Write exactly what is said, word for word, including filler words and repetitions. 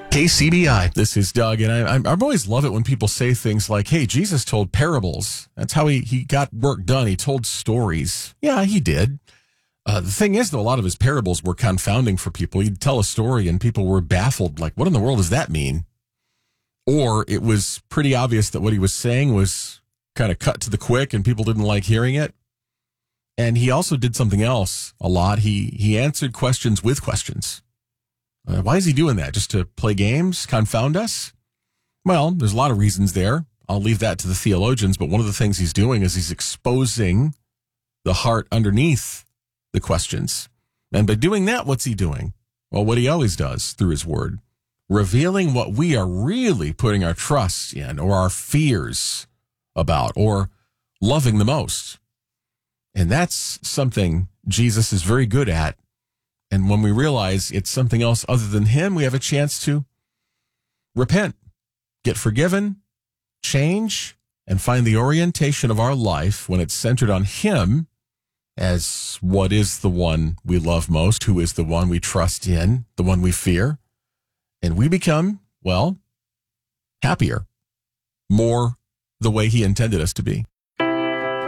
K C B I. This is Doug, and I, I, I always love it when people say things like, hey, Jesus told parables. That's how he, he got work done. He told stories. Yeah, he did. Uh, the thing is, though, a lot of his parables were confounding for people. He'd tell a story, and people were baffled, like, what in the world does that mean? Or it was pretty obvious that what he was saying was kind of cut to the quick, and people didn't like hearing it. And he also did something else a lot. He, he answered questions with questions. Uh, why is he doing that? Just to play games, confound us? Well, there's a lot of reasons there. I'll leave that to the theologians, but one of the things he's doing is he's exposing the heart underneath the questions. And by doing that, what's he doing? Well, what he always does through his word, revealing what we are really putting our trust in or our fears about or loving the most. And that's something Jesus is very good at. And when we realize it's something else other than him, we have a chance to repent, get forgiven, change, and find the orientation of our life when it's centered on him as what is the one we love most, who is the one we trust in, the one we fear. And we become, well, happier, more the way he intended us to be.